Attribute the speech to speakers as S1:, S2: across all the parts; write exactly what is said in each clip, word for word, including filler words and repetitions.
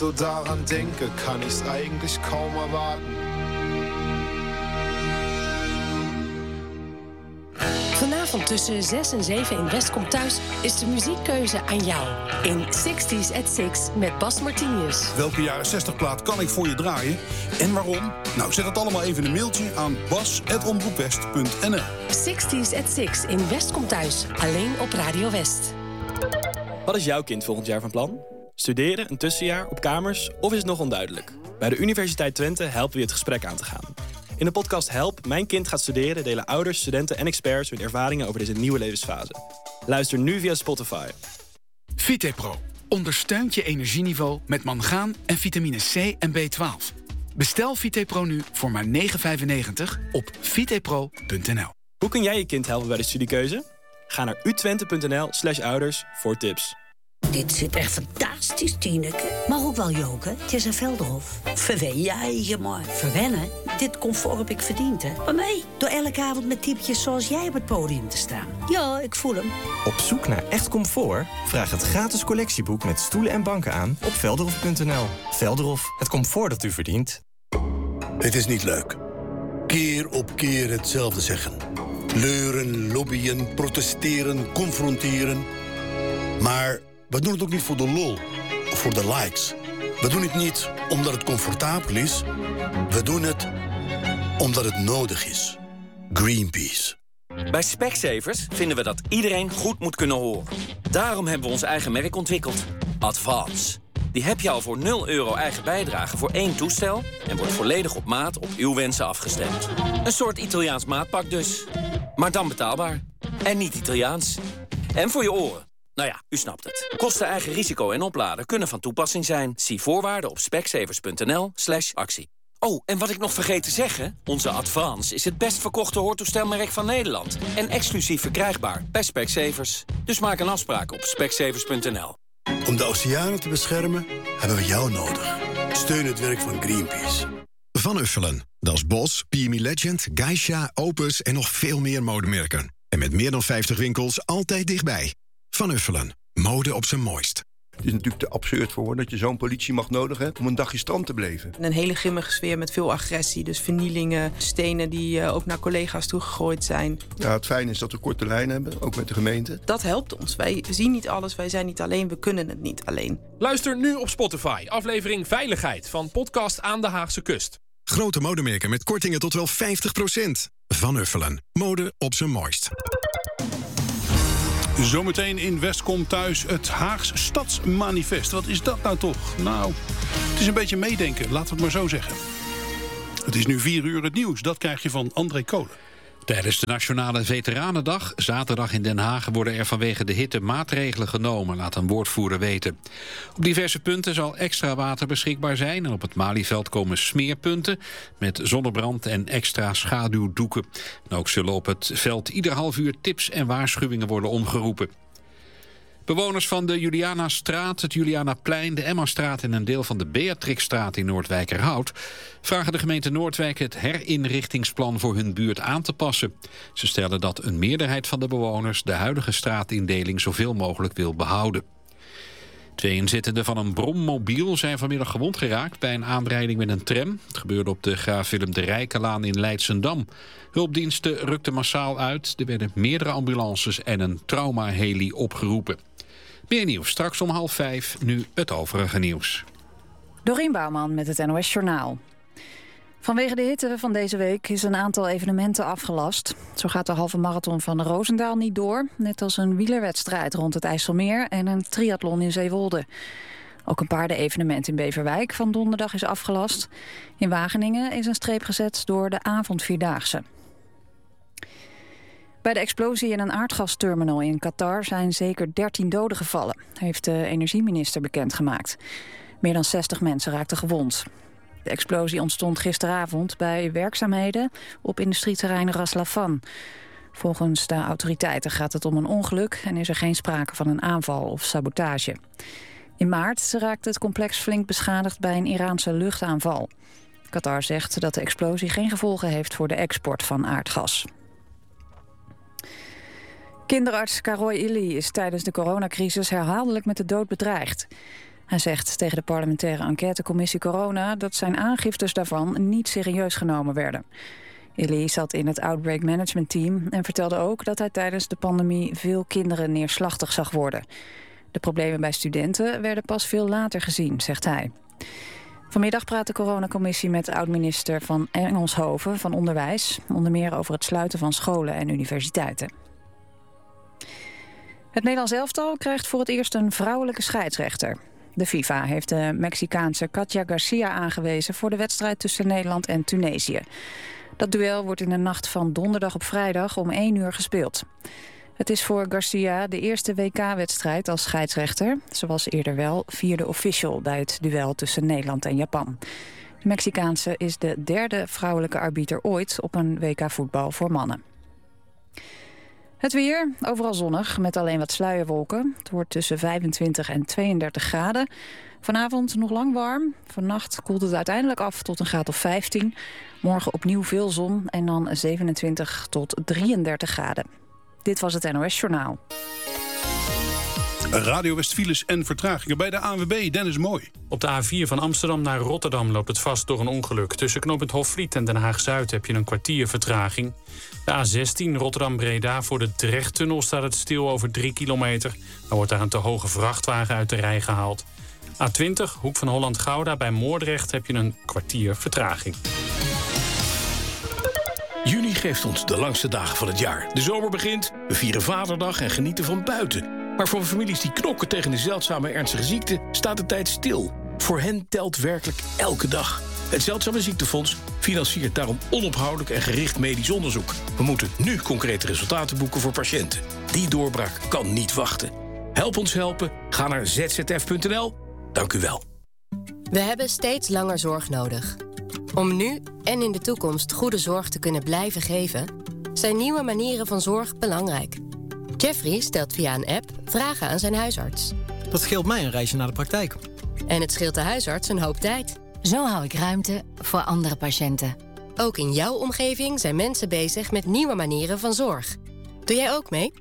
S1: So daran denke, kann ich's eigentlich kaum erwarten.
S2: Vanavond tussen zes en zeven in West komt Thuis is de muziekkeuze aan jou. In sixties at six met Bas Martinius.
S3: Welke jaren zestig plaat kan ik voor je draaien en waarom? Nou, zet het allemaal even in een mailtje aan bas at omroepwest punt n l.
S2: sixties at six in West komt Thuis, alleen op Radio West.
S4: Wat is jouw kind volgend jaar van plan? Studeren, een tussenjaar, op kamers of is het nog onduidelijk? Bij de Universiteit Twente helpen we je het gesprek aan te gaan. In de podcast Help, mijn kind gaat studeren... delen ouders, studenten en experts hun ervaringen over deze nieuwe levensfase. Luister nu via Spotify.
S5: Vitepro ondersteunt je energieniveau met mangaan en vitamine C en B twaalf. Bestel Vitepro nu voor maar negen vijfennegentig op vitepro punt n l.
S4: Hoe kun jij je kind helpen bij de studiekeuze? Ga naar utwente punt n l slash ouders voor tips.
S6: Dit zit echt fantastisch, Tineke. Maar ook wel joken. Het is een Veldhof. Verwen jij je maar. Verwennen? Dit comfort heb ik verdiend, hè. Maar mij? Door elke avond met typetjes zoals jij op het podium te staan. Ja, ik voel hem.
S7: Op zoek naar echt comfort? Vraag het gratis collectieboek met stoelen en banken aan op velderhof punt n l. Velderhof, het comfort dat u verdient.
S8: Het is niet leuk. Keer op keer hetzelfde zeggen. Leuren, lobbyen, protesteren, confronteren. Maar we doen het ook niet voor de lol of voor de likes. We doen het niet omdat het comfortabel is. We doen het omdat het nodig is. Greenpeace.
S9: Bij Specsavers vinden we dat iedereen goed moet kunnen horen. Daarom hebben we ons eigen merk ontwikkeld. Advance. Die heb je al voor nul euro eigen bijdrage voor één toestel... en wordt volledig op maat op uw wensen afgestemd. Een soort Italiaans maatpak dus. Maar dan betaalbaar. En niet Italiaans. En voor je oren. Nou ja, u snapt het. Kosten, eigen risico en opladen kunnen van toepassing zijn. Zie voorwaarden op specsavers punt n l slash actie. Oh, en wat ik nog vergeet te zeggen... onze Advance is het best verkochte hoortoestelmerk van Nederland. En exclusief verkrijgbaar bij Specsavers. Dus maak een afspraak op specsavers punt n l.
S8: Om de oceanen te beschermen hebben we jou nodig. Steun het werk van Greenpeace.
S10: Van Uffelen. Dat is Bos, P M E Legend, Geisha, Opus en nog veel meer modemerken. En met meer dan vijftig winkels altijd dichtbij. Van Uffelen. Mode op zijn mooist.
S11: Het is natuurlijk te absurd voor woorden dat je zo'n politiemacht nodig hebt om een dagje strand te beleven.
S12: Een hele grimmige sfeer met veel agressie. Dus vernielingen, stenen die uh, ook naar collega's toegegooid zijn.
S11: Ja, het fijne is dat we korte lijnen hebben, ook met de gemeente.
S12: Dat helpt ons. Wij zien niet alles, wij zijn niet alleen, we kunnen het niet alleen.
S13: Luister nu op Spotify, aflevering Veiligheid van podcast Aan de Haagse Kust.
S10: Grote modemerken met kortingen tot wel vijftig procent. Van Uffelen. Mode op zijn mooist.
S3: Zometeen in West komt Thuis het Haags Stadsmanifest. Wat is dat nou toch? Nou, het is een beetje meedenken, laten we het maar zo zeggen. Het is nu vier uur het nieuws, dat krijg je van André Kolen.
S14: Tijdens de Nationale Veteranendag, zaterdag in Den Haag... worden er vanwege de hitte maatregelen genomen, laat een woordvoerder weten. Op diverse punten zal extra water beschikbaar zijn... en op het Malieveld komen smeerpunten met zonnebrand en extra schaduwdoeken. En ook zullen op het veld ieder half uur tips en waarschuwingen worden omgeroepen. Bewoners van de Julianastraat, het Julianaplein, de Emmastraat... en een deel van de Beatrixstraat in Noordwijkerhout... vragen de gemeente Noordwijk het herinrichtingsplan voor hun buurt aan te passen. Ze stellen dat een meerderheid van de bewoners... de huidige straatindeling zoveel mogelijk wil behouden. Twee inzittenden van een brommobiel zijn vanmiddag gewond geraakt... bij een aanrijding met een tram. Het gebeurde op de Graaf Willem de Rijkenlaan in Leidschendam. Hulpdiensten rukten massaal uit. Er werden meerdere ambulances en een traumaheli opgeroepen. Meer nieuws straks om half vijf, nu het overige nieuws.
S15: Dorien Bouwman met het N O S Journaal. Vanwege de hitte van deze week is een aantal evenementen afgelast. Zo gaat de halve marathon van de Roosendaal niet door. Net als een wielerwedstrijd rond het IJsselmeer en een triathlon in Zeewolde. Ook een paardenevenement in Beverwijk van donderdag is afgelast. In Wageningen is een streep gezet door de avondvierdaagse. Bij de explosie in een aardgasterminal in Qatar zijn zeker dertien doden gevallen, heeft de energieminister bekendgemaakt. Meer dan zestig mensen raakten gewond. De explosie ontstond gisteravond bij werkzaamheden op industrieterrein Ras Laffan. Volgens de autoriteiten gaat het om een ongeluk en is er geen sprake van een aanval of sabotage. In maart raakte het complex flink beschadigd bij een Iraanse luchtaanval. Qatar zegt dat de explosie geen gevolgen heeft voor de export van aardgas. Kinderarts Karoy Illy is tijdens de coronacrisis herhaaldelijk met de dood bedreigd. Hij zegt tegen de parlementaire enquêtecommissie Corona dat zijn aangiftes daarvan niet serieus genomen werden. Illy zat in het Outbreak Management Team en vertelde ook dat hij tijdens de pandemie veel kinderen neerslachtig zag worden. De problemen bij studenten werden pas veel later gezien, zegt hij. Vanmiddag praat de coronacommissie met oud-minister van Engelshoven van Onderwijs, onder meer over het sluiten van scholen en universiteiten. Het Nederlands elftal krijgt voor het eerst een vrouwelijke scheidsrechter. De FIFA heeft de Mexicaanse Katja Garcia aangewezen voor de wedstrijd tussen Nederland en Tunesië. Dat duel wordt in de nacht van donderdag op vrijdag om één uur gespeeld. Het is voor Garcia de eerste W K-wedstrijd als scheidsrechter. Ze was eerder wel vierde official bij het duel tussen Nederland en Japan. De Mexicaanse is de derde vrouwelijke arbiter ooit op een W K-voetbal voor mannen. Het weer, overal zonnig, met alleen wat sluierwolken. Het wordt tussen vijfentwintig en tweeëndertig graden. Vanavond nog lang warm. Vannacht koelt het uiteindelijk af tot een graad of vijftien. Morgen opnieuw veel zon en dan zevenentwintig tot drieëndertig graden. Dit was het N O S Journaal.
S3: Radio Westfiles en vertragingen bij de A N W B. Dennis Mooi.
S16: Op de A vier van Amsterdam naar Rotterdam loopt het vast door een ongeluk. Tussen knooppunt Hofvliet en Den Haag-Zuid heb je een kwartier vertraging. De A zestien Rotterdam-Breda voor de Drechttunnel staat het stil over drie kilometer. Dan wordt daar een te hoge vrachtwagen uit de rij gehaald. A twintig, Hoek van Holland-Gouda, bij Moordrecht heb je een kwartier vertraging.
S17: Juni geeft ons de langste dagen van het jaar. De zomer begint, we vieren Vaderdag en genieten van buiten. Maar voor families die knokken tegen de zeldzame ernstige ziekte staat de tijd stil. Voor hen telt werkelijk elke dag. Het Zeldzame Ziektefonds financiert daarom onophoudelijk en gericht medisch onderzoek. We moeten nu concrete resultaten boeken voor patiënten. Die doorbraak kan niet wachten. Help ons helpen. Ga naar z z f punt n l. Dank u wel.
S18: We hebben steeds langer zorg nodig. Om nu en in de toekomst goede zorg te kunnen blijven geven, zijn nieuwe manieren van zorg belangrijk. Jeffrey stelt via een app vragen aan zijn huisarts.
S19: Dat scheelt mij een reisje naar de praktijk.
S18: En het scheelt de huisarts een hoop tijd.
S20: Zo hou ik ruimte voor andere patiënten.
S18: Ook in jouw omgeving zijn mensen bezig met nieuwe manieren van zorg. Doe jij ook mee?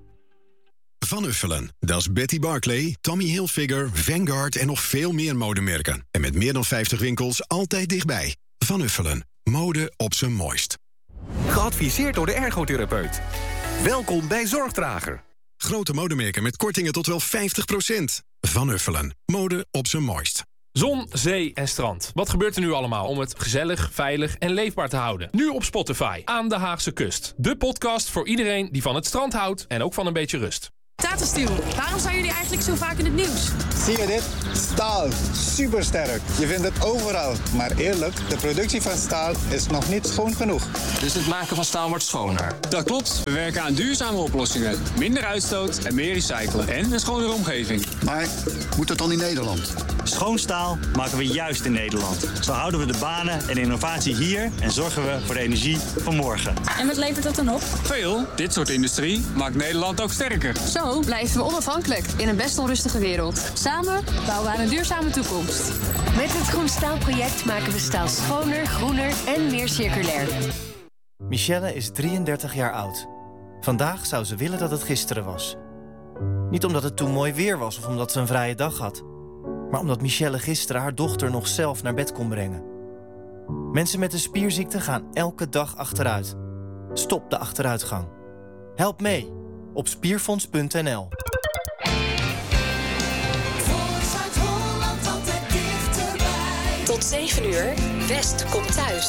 S10: Van Uffelen, dat is Betty Barclay, Tommy Hilfiger, Vanguard en nog veel meer modemerken. En met meer dan vijftig winkels altijd dichtbij. Van Uffelen, mode op zijn mooist.
S21: Geadviseerd door de ergotherapeut. Welkom bij Zorgdrager.
S10: Grote modemerken met kortingen tot wel vijftig procent. Van Uffelen, mode op zijn mooist.
S13: Zon, zee en strand. Wat gebeurt er nu allemaal om het gezellig, veilig en leefbaar te houden? Nu op Spotify, Aan de Haagse Kust. De podcast voor iedereen die van het strand houdt en ook van een beetje rust.
S22: Tata Steel, waarom zijn jullie eigenlijk zo vaak in het nieuws?
S23: Zie je dit? Staal. Supersterk. Je vindt het overal. Maar eerlijk, de productie van staal is nog niet schoon genoeg.
S24: Dus het maken van staal wordt schoner.
S25: Dat klopt. We werken aan duurzame oplossingen. Minder uitstoot en meer recyclen. En een schonere omgeving.
S26: Maar moet dat dan in Nederland?
S27: Schoon staal maken we juist in Nederland. Zo houden we de banen en innovatie hier en zorgen we voor de energie van morgen.
S22: En wat levert dat dan op?
S25: Veel. Dit soort industrie maakt Nederland ook sterker.
S22: Zo blijven we onafhankelijk in een best onrustige wereld. Samen bouwen we aan een duurzame toekomst.
S20: Met het Groen Staalproject maken we staal schoner, groener en meer circulair.
S28: Michelle is drieëndertig jaar oud. Vandaag zou ze willen dat het gisteren was. Niet omdat het toen mooi weer was of omdat ze een vrije dag had. Maar omdat Michelle gisteren haar dochter nog zelf naar bed kon brengen. Mensen met een spierziekte gaan elke dag achteruit. Stop de achteruitgang. Help mee op spierfonds punt n l.
S2: Tot zeven uur, West komt thuis.